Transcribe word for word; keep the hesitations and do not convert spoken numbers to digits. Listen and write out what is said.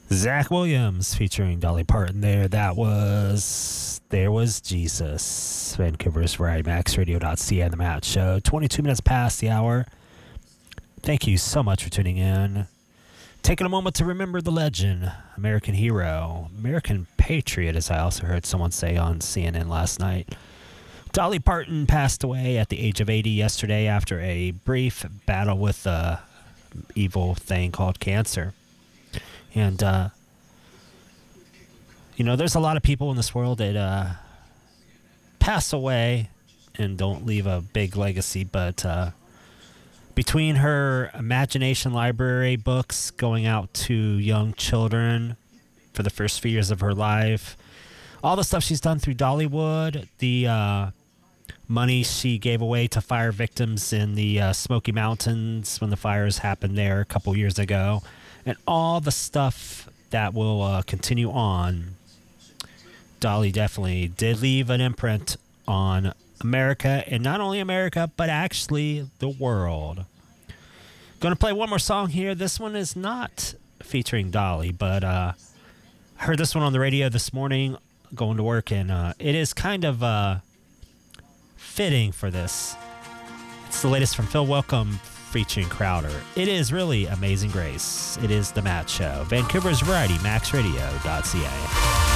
Zach Williams featuring Dolly Parton there. That was There Was Jesus. Vancouver's Variety Max Radio dot C A and the Matt Show. twenty-two minutes past the hour. Thank you so much for tuning in. Taking a moment to remember the legend, American hero, American patriot, as I also heard someone say on C N N last night. Dolly Parton passed away at the age of eighty yesterday after a brief battle with a evil thing called cancer. And, uh, you know, there's a lot of people in this world that uh, pass away and don't leave a big legacy, but uh, between her imagination library books going out to young children for the first few years of her life, all the stuff she's done through Dollywood, the uh, money she gave away to fire victims in the uh, Smoky Mountains when the fires happened there a couple years ago, and all the stuff that will uh, continue on, Dolly definitely did leave an imprint on America, and not only America, but actually the world. Going to play one more song here. This one is not featuring Dolly, but uh, I heard this one on the radio this morning going to work, and uh, it is kind of uh, fitting for this. It's the latest from Phil Wickham featuring Crowder. It is really Amazing Grace. It is the Matt Show. Vancouver's Variety Max Radio dot C A.